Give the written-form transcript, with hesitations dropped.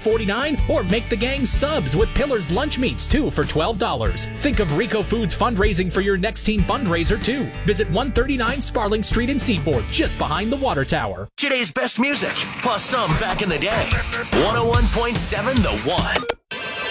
$12.49, or make the gang subs with Pillar's lunch meats, 2 for $12. Think of Rico Foods fundraising for your next team fundraiser, too. Visit 139 Sparling Street in Seaforth, just behind the water tower. Today's best music, plus some back in the day. 101.7 The One.